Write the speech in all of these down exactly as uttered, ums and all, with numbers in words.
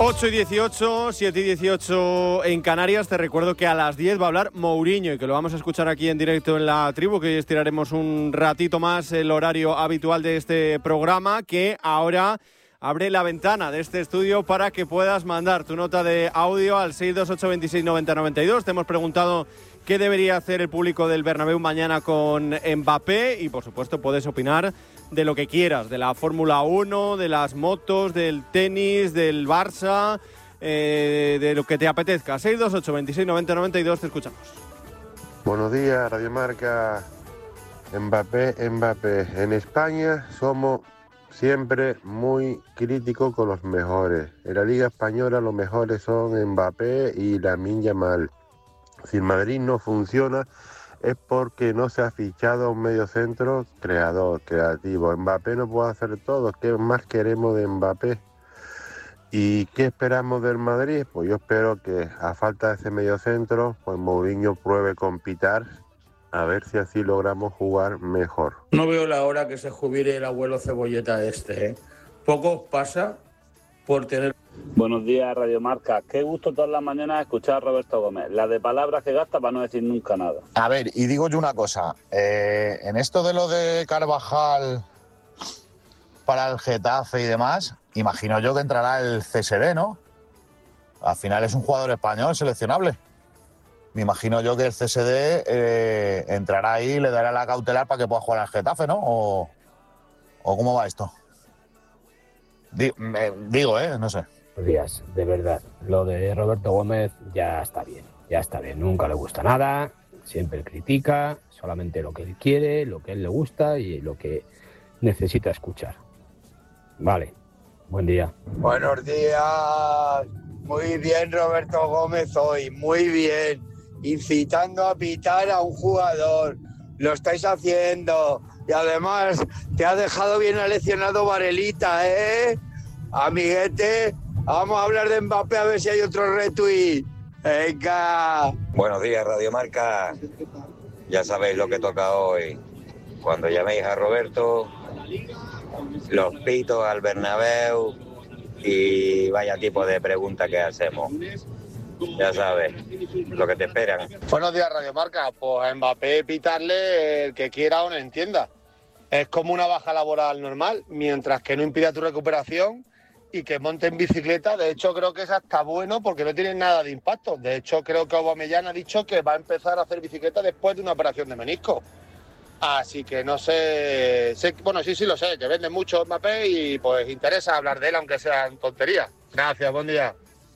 ocho y dieciocho, siete y dieciocho en Canarias. Te recuerdo que a las diez va a hablar Mourinho y que lo vamos a escuchar aquí en directo en la tribu, que hoy estiraremos un ratito más el horario habitual de este programa, que ahora abre la ventana de este estudio para que puedas mandar tu nota de audio al seis dos ocho, veintiséis, noventa, noventa y dos. Te hemos preguntado qué debería hacer el público del Bernabéu mañana con Mbappé y, por supuesto, puedes opinar de lo que quieras, de la Fórmula uno, de las motos, del tenis, del Barça, eh, de lo que te apetezca. seis dos ocho, veintiséis, noventa, noventa y dos, te escuchamos. Buenos días, Radio Marca. Mbappé, Mbappé. En España somos siempre muy críticos con los mejores. En la Liga Española los mejores son Mbappé y Lamine Yamal. Si el Madrid no funciona es porque no se ha fichado a un mediocentro creador, creativo. Mbappé no puede hacer todo. ¿Qué más queremos de Mbappé? ¿Y qué esperamos del Madrid? Pues yo espero que a falta de ese mediocentro, pues Mourinho pruebe con Pitar, a ver si así logramos jugar mejor. No veo la hora que se jubile el abuelo Cebolleta este, ¿eh? Poco pasa por tener... Buenos días, Radio Marca. Qué gusto todas las mañanas escuchar a Roberto Gómez. La de palabras que gasta para no decir nunca nada. A ver, y digo yo una cosa. Eh, en esto de lo de Carvajal para el Getafe y demás, imagino yo que entrará el C S D, ¿no? Al final es un jugador español seleccionable. Me imagino yo que el C S D eh, entrará ahí y le dará la cautelar para que pueda jugar al Getafe, ¿no? ¿O, o cómo va esto? Digo, eh, digo, ¿eh? No sé. Días, de verdad, lo de Roberto Gómez ya está bien, ya está bien, nunca le gusta nada, siempre critica, solamente lo que él quiere, lo que a él le gusta y lo que necesita escuchar. Vale, buen día. Buenos días, muy bien Roberto Gómez hoy, muy bien, incitando a pitar a un jugador, lo estáis haciendo y además te ha dejado bien aleccionado Varelita, ¿eh? Amiguete. Vamos a hablar de Mbappé a ver si hay otro retweet. Venga. Buenos días, Radio Marca. Ya sabéis lo que toca hoy. Cuando llaméis a Roberto, los pitos al Bernabéu y vaya tipo de pregunta que hacemos. Ya sabes, lo que te esperan. Buenos días, Radio Marca. Pues a Mbappé pitarle el que quiera o no entienda. Es como una baja laboral normal, mientras que no impida tu recuperación y que monte en bicicleta. De hecho, creo que es hasta bueno porque no tiene nada de impacto. De hecho, creo que Aubameyang ha dicho que va a empezar a hacer bicicleta después de una operación de menisco. Así que no sé... sé bueno, sí, sí lo sé, que vende mucho Mbappé y pues interesa hablar de él, aunque sean tonterías. Gracias, buen día.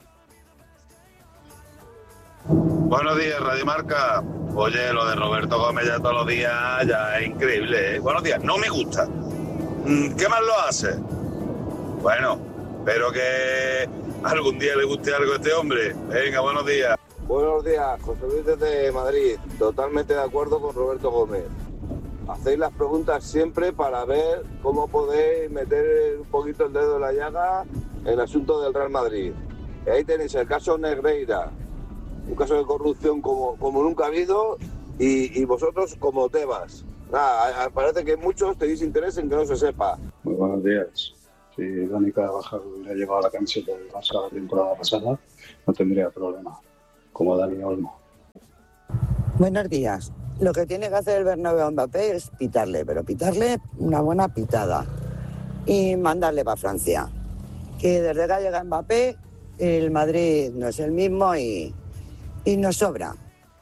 Buenos días, Radio Marca. Oye, lo de Roberto Gómez ya todos los días ya es increíble, ¿eh? Buenos días, no me gusta. ¿Qué más lo hace? Bueno, espero que algún día le guste algo a este hombre. Venga, buenos días. Buenos días, José Luis desde Madrid. Totalmente de acuerdo con Roberto Gómez. Hacéis las preguntas siempre para ver cómo podéis meter un poquito el dedo en la llaga en el asunto del Real Madrid. Y ahí tenéis el caso Negreira, un caso de corrupción como, como nunca ha habido, y, y vosotros como Tebas. Nada, parece que muchos tenéis interés en que no se sepa. Muy buenos días. Si Dani Carvajal hubiera llevado la camiseta del Barça la temporada pasada, no tendría problema, como Dani Olmo. Buenos días. Lo que tiene que hacer el Bernabéu a Mbappé es pitarle, pero pitarle una buena pitada y mandarle para Francia. Que desde que llega Mbappé, el Madrid no es el mismo y, y nos sobra.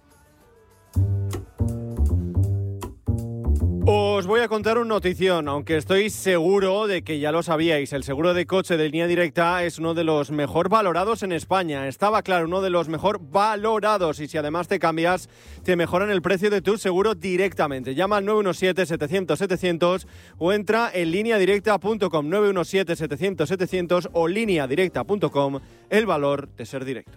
Os voy a contar una notición, aunque estoy seguro de que ya lo sabíais. El seguro de coche de Línea Directa es uno de los mejor valorados en España. Estaba claro, uno de los mejor valorados. Y si además te cambias, te mejoran el precio de tu seguro directamente. Llama al nueve uno siete, setecientos, setecientos o entra en línea directa punto com. nueve uno siete, setecientos, setecientos o línea directa punto com. El valor de ser directo.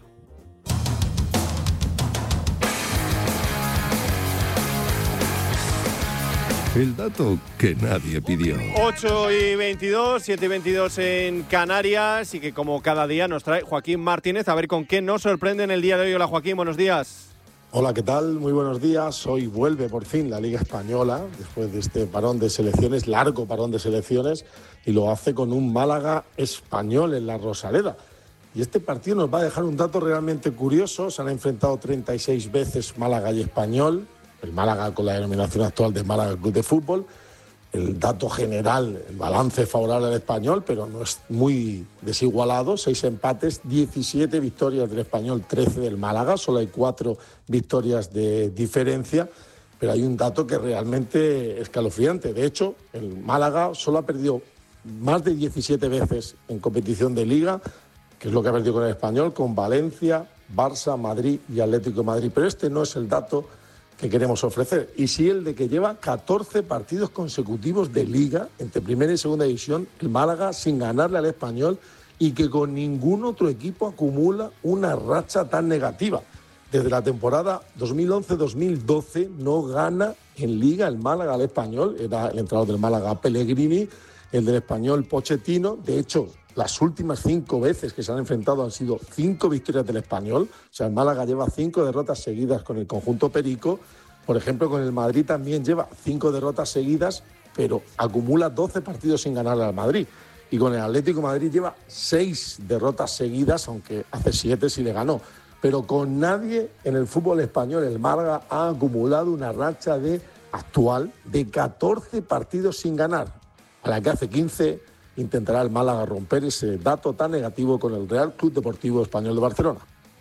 El dato que nadie pidió. ocho y veintidós, siete y veintidós en Canarias y que como cada día nos trae Joaquín Martínez a ver con qué nos sorprende en el día de hoy. Hola Joaquín, buenos días. Hola, ¿qué tal? Muy buenos días. Hoy vuelve por fin la Liga Española después de este parón de selecciones, largo parón de selecciones, y lo hace con un Málaga español en la Rosaleda. Y este partido nos va a dejar un dato realmente curioso. Se han enfrentado treinta y seis veces Málaga y Español, el Málaga con la denominación actual de Málaga Club de Fútbol. El dato general, el balance favorable al Español, pero no es muy desigualado. Seis empates, diecisiete victorias del Español, trece del Málaga. Solo hay cuatro victorias de diferencia, pero hay un dato que es realmente escalofriante. De hecho, el Málaga solo ha perdido más de diecisiete veces en competición de Liga, que es lo que ha perdido con el Español, con Valencia, Barça, Madrid y Atlético de Madrid. Pero este no es el dato que queremos ofrecer, y sí el de que lleva catorce partidos consecutivos de Liga, entre primera y segunda división, el Málaga sin ganarle al Español, y que con ningún otro equipo acumula una racha tan negativa. Desde la temporada dos mil once dos mil doce no gana en Liga el Málaga al Español. Era el entrenador del Málaga Pellegrini, el del Español Pochettino. De hecho, las últimas cinco veces que se han enfrentado han sido cinco victorias del Español. O sea, el Málaga lleva cinco derrotas seguidas con el conjunto perico. Por ejemplo, con el Madrid también lleva cinco derrotas seguidas, pero acumula doce partidos sin ganarle al Madrid. Y con el Atlético de Madrid lleva seis derrotas seguidas, aunque hace siete sí le ganó. Pero con nadie en el fútbol español el Málaga ha acumulado una racha de actual de catorce partidos sin ganar, a la que hace quince intentará el Málaga romper ese dato tan negativo con el Real Club Deportivo Español de Barcelona.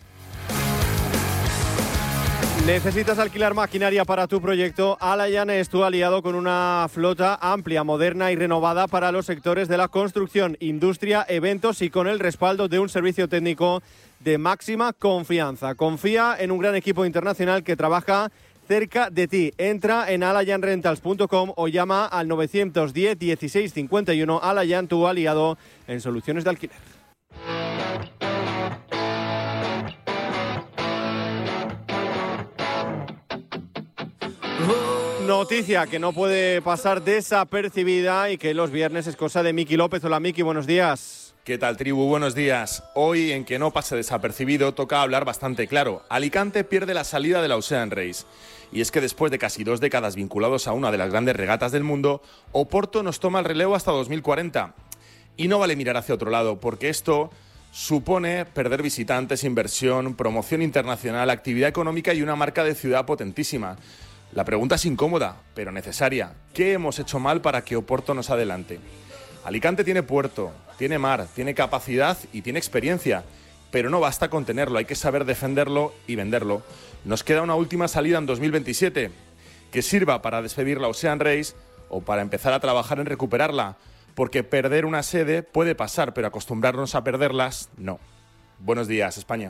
¿Necesitas alquilar maquinaria para tu proyecto? Alayan es tu aliado con una flota amplia, moderna y renovada para los sectores de la construcción, industria, eventos y con el respaldo de un servicio técnico de máxima confianza. Confía en un gran equipo internacional que trabaja cerca de ti. Entra en alayan rentals punto com o llama al nueve uno cero, dieciséis cincuenta y uno. Alayan, tu aliado en soluciones de alquiler. Noticia que no puede pasar desapercibida y que los viernes es cosa de Miki López. Hola Miki, buenos días. ¿Qué tal, tribu? Buenos días. Hoy, en que no pase desapercibido, toca hablar bastante claro. Alicante pierde la salida de la Ocean Race. Y es que después de casi dos décadas vinculados a una de las grandes regatas del mundo, Oporto nos toma el relevo hasta dos mil cuarenta. Y no vale mirar hacia otro lado, porque esto supone perder visitantes, inversión, promoción internacional, actividad económica y una marca de ciudad potentísima. La pregunta es incómoda, pero necesaria. ¿Qué hemos hecho mal para que Oporto nos adelante? Alicante tiene puerto, tiene mar, tiene capacidad y tiene experiencia, pero no basta con tenerlo, hay que saber defenderlo y venderlo. Nos queda una última salida en dos mil veintisiete, que sirva para despedir la Ocean Race o para empezar a trabajar en recuperarla, porque perder una sede puede pasar, pero acostumbrarnos a perderlas, no. Buenos días, España.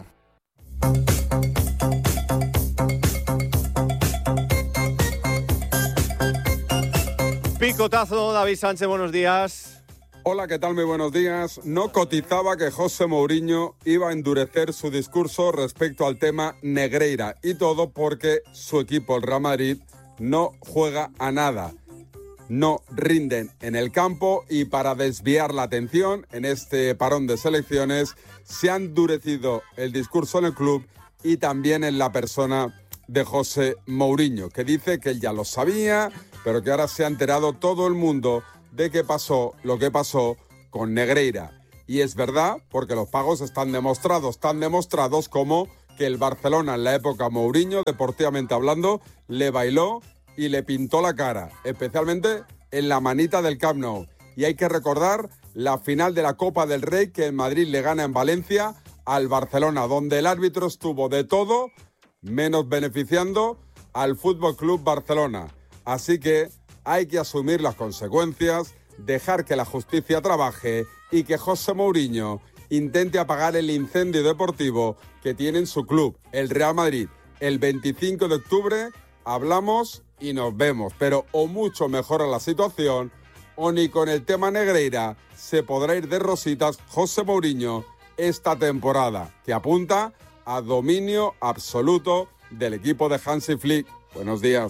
Picotazo, David Sánchez, buenos días. Hola, ¿qué tal? Muy buenos días. No cotizaba que José Mourinho iba a endurecer su discurso respecto al tema Negreira, y todo porque su equipo, el Real Madrid, no juega a nada. No rinden en el campo, y para desviar la atención en este parón de selecciones se ha endurecido el discurso en el club y también en la persona de José Mourinho, que dice que él ya lo sabía, pero que ahora se ha enterado todo el mundo de que pasó lo que pasó con Negreira. Y es verdad, porque los pagos están demostrados, tan demostrados como que el Barcelona en la época Mourinho, deportivamente hablando, le bailó y le pintó la cara, especialmente en la manita del Camp Nou. Y hay que recordar la final de la Copa del Rey, que el Madrid le gana en Valencia al Barcelona, donde el árbitro estuvo de todo menos beneficiando al F C Barcelona. Así que hay que asumir las consecuencias, dejar que la justicia trabaje y que José Mourinho intente apagar el incendio deportivo que tiene en su club, el Real Madrid. El veinticinco de octubre hablamos y nos vemos, pero o mucho mejora la situación o ni con el tema Negreira se podrá ir de rositas José Mourinho esta temporada, que apunta a dominio absoluto del equipo de Hansi Flick. Buenos días.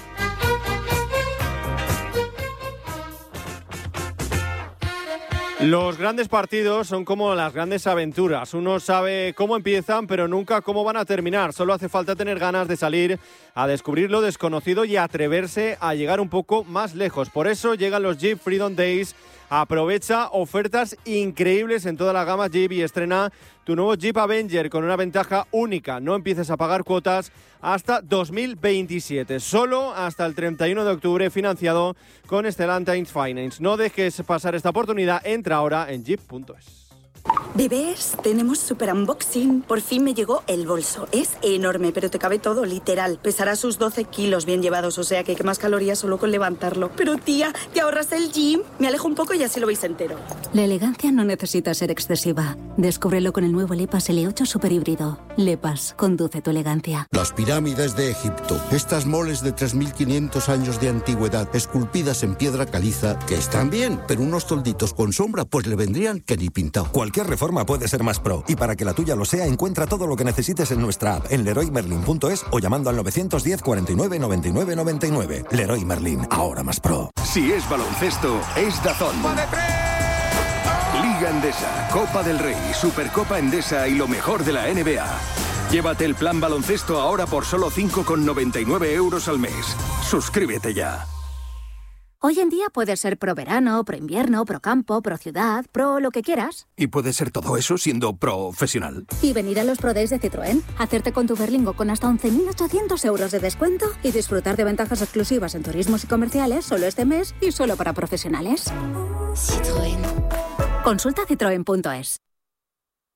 Los grandes partidos son como las grandes aventuras. Uno sabe cómo empiezan, pero nunca cómo van a terminar. Solo hace falta tener ganas de salir a descubrir lo desconocido y atreverse a llegar un poco más lejos. Por eso llegan los Jeep Freedom Days Aprovecha ofertas increíbles en toda la gama Jeep y estrena tu nuevo Jeep Avenger con una ventaja única. No empieces a pagar cuotas hasta dos mil veintisiete. Solo hasta el treinta y uno de octubre, financiado con Stellantis Finance. No dejes pasar esta oportunidad. Entra ahora en jeep punto es. Bebés, tenemos super unboxing. Por fin me llegó el bolso. Es enorme, pero te cabe todo, literal. Pesará sus doce kilos bien llevados, o sea que quemas calorías solo con levantarlo. Pero tía, ¿te ahorras el gym? Me alejo un poco y así lo veis entero. La elegancia no necesita ser excesiva. Descúbrelo con el nuevo Lepas L ocho Super Híbrido. Lepas, conduce tu elegancia. Las pirámides de Egipto. Estas moles de tres mil quinientos años de antigüedad, esculpidas en piedra caliza, que están bien, pero unos tolditos con sombra pues le vendrían que ni pintado. Cualquier reforma puede ser más pro, y para que la tuya lo sea, encuentra todo lo que necesites en nuestra app, en leroy merlin punto es o llamando al nueve diez, cuarenta y nueve, noventa y nueve, noventa y nueve. Leroy Merlin, ahora más pro. Si es baloncesto, es Dazón. Liga Endesa, Copa del Rey, Supercopa Endesa y lo mejor de la N B A. Llévate el plan baloncesto ahora por solo cinco con noventa y nueve euros al mes. Suscríbete ya. Hoy en día puedes ser pro verano, pro invierno, pro campo, pro ciudad, pro lo que quieras. Y puedes ser todo eso siendo profesional. Y venir a los Pro Days de Citroën, hacerte con tu Berlingo con hasta once mil ochocientos euros de descuento y disfrutar de ventajas exclusivas en turismos y comerciales solo este mes y solo para profesionales. Citroën. Consulta citroen punto es.